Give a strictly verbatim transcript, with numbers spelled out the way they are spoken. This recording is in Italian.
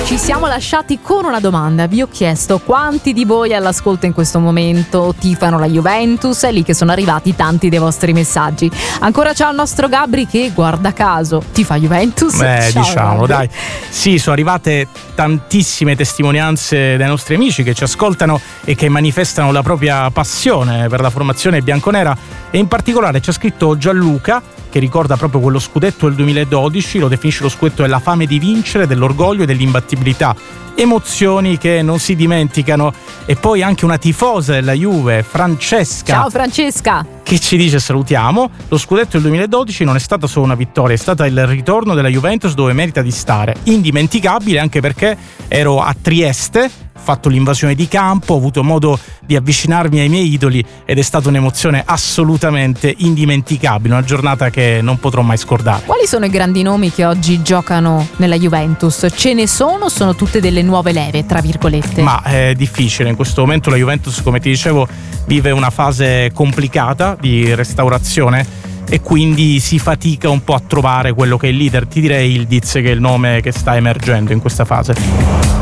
Ci siamo lasciati con una domanda. Vi ho chiesto quanti di voi all'ascolto in questo momento tifano la Juventus. È lì che sono arrivati tanti dei vostri messaggi. Ancora ciao al nostro Gabri che, guarda caso, tifa Juventus. Beh, ciao, diciamolo, Gabri. dai. Sì, sono arrivate tantissime testimonianze dai nostri amici che ci ascoltano e che manifestano la propria passione per la formazione bianconera, e in particolare ci ha scritto Gianluca, che ricorda proprio quello scudetto del duemiladodici, lo definisce lo scudetto della fame di vincere, dell'orgoglio e dell'imbattibilità. Emozioni che non si dimenticano. E poi anche una tifosa della Juve, Francesca. Ciao Francesca. Che ci dice: salutiamo, lo scudetto del duemiladodici non è stata solo una vittoria, è stata il ritorno della Juventus dove merita di stare. Indimenticabile anche perché ero a Trieste, ho fatto l'invasione di campo, ho avuto modo di avvicinarmi ai miei idoli ed è stata un'emozione assolutamente indimenticabile, una giornata che non potrò mai scordare. Quali sono i grandi nomi che oggi giocano nella Juventus? Ce ne sono o sono tutte delle nuove leve, tra virgolette? Ma è difficile, in questo momento la Juventus, come ti dicevo, vive una fase complicata di restaurazione e quindi si fatica un po' a trovare quello che è il leader. Ti direi il Diz, che è il nome che sta emergendo in questa fase.